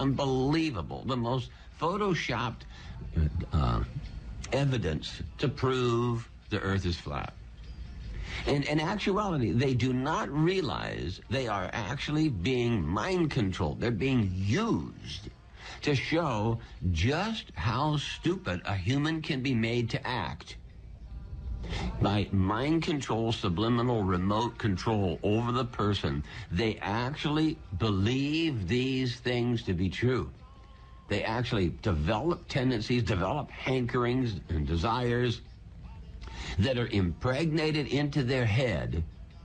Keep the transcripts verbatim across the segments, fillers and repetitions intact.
unbelievable, the most photoshopped uh, evidence to prove the earth is flat. And in actuality, they do not realize they are actually being mind controlled. They're being used to show just how stupid a human can be made to act. By mind control, subliminal remote control over the person, they actually believe these things to be true. They actually develop tendencies, develop hankerings and desires that are impregnated into their head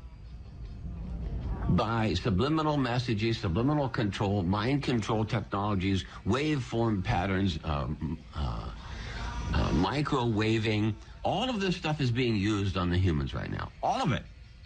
by subliminal messages, subliminal control, mind control technologies, waveform patterns, um, uh, uh, microwaving. All of this stuff is being used on the humans right now. All of it.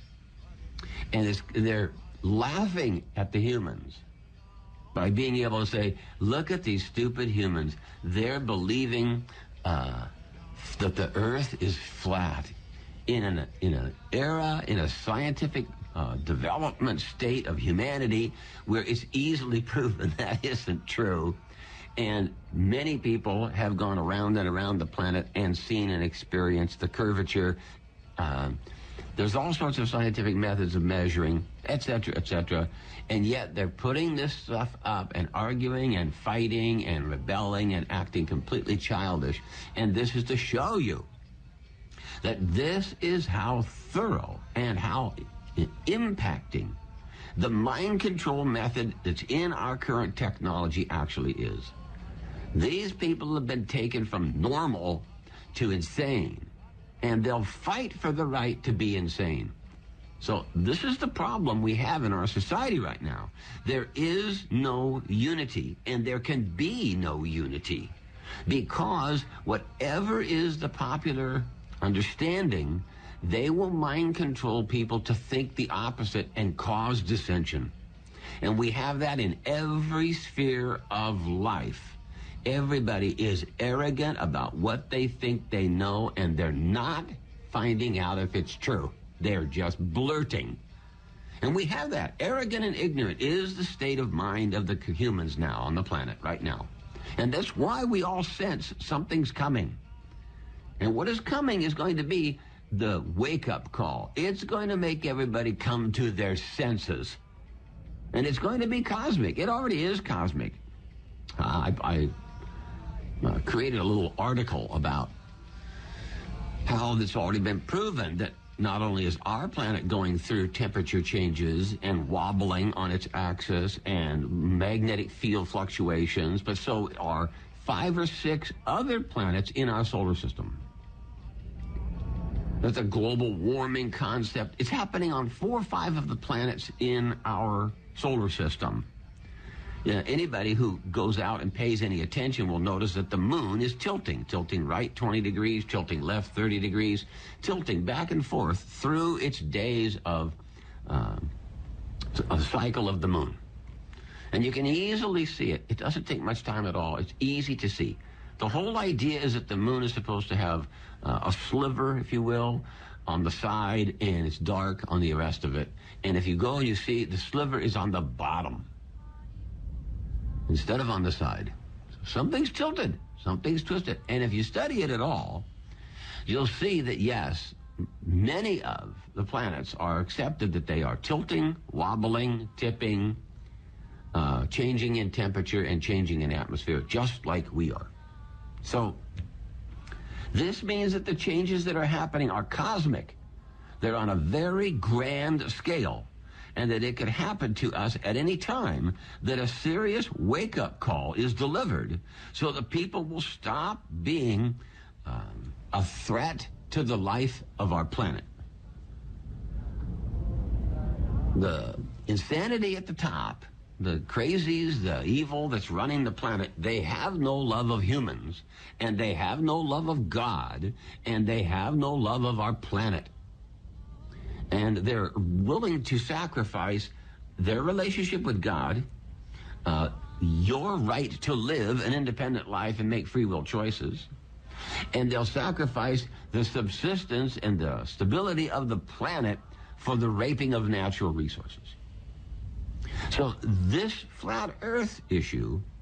And it's, they're laughing at the humans by being able to say, look at these stupid humans. They're believing uh, that the earth is flat in an, in an era, in a scientific uh, development state of humanity where it's easily proven that isn't true. And many people have gone around and around the planet and seen and experienced the curvature. Uh, there's all sorts of scientific methods of measuring, et cetera, et cetera. And yet they're putting this stuff up and arguing and fighting and rebelling and acting completely childish. And this is to show you that this is how thorough and how impacting the mind control method that's in our current technology actually is. These people have been taken from normal to insane, and they'll fight for the right to be insane. So this is the problem we have in our society right now. There is no unity, and there can be no unity, because whatever is the popular understanding, they will mind control people to think the opposite and cause dissension. And we have that in every sphere of life. Everybody is arrogant about what they think they know, and they're not finding out if it's true. They're just blurting. And we have that. Arrogant and ignorant is the state of mind of the humans now on the planet right now. And that's why we all sense something's coming. And what is coming is going to be the wake-up call. It's going to make everybody come to their senses. And it's going to be cosmic. It already is cosmic. Uh, I... I Uh, created a little article about how it's already been proven that not only is our planet going through temperature changes and wobbling on its axis and magnetic field fluctuations, but so are five or six other planets in our solar system. That's a global warming concept. It's happening on four or five of the planets in our solar system. Yeah, anybody who goes out and pays any attention will notice that the moon is tilting, tilting right twenty degrees, tilting left thirty degrees, tilting back and forth through its days of uh, a cycle of the moon. And you can easily see it. It doesn't take much time at all. It's easy to see. The whole idea is that the moon is supposed to have uh, a sliver, if you will, on the side, and it's dark on the rest of it. And if you go and you see, the sliver is on the bottom instead of on the side. So something's tilted, something's twisted. And if you study it at all, you'll see that, yes, many of the planets are accepted that they are tilting, wobbling, tipping, uh, changing in temperature and changing in atmosphere, just like we are. So this means that the changes that are happening are cosmic. They're on a very grand scale, and that it could happen to us at any time, that a serious wake-up call is delivered so that people will stop being um, a threat to the life of our planet. The insanity at the top, the crazies, the evil that's running the planet, they have no love of humans, and they have no love of God, and they have no love of our planet. And they're willing to sacrifice their relationship with God, uh, your right to live an independent life and make free will choices, and they'll sacrifice the subsistence and the stability of the planet for the raping of natural resources. So this flat earth issue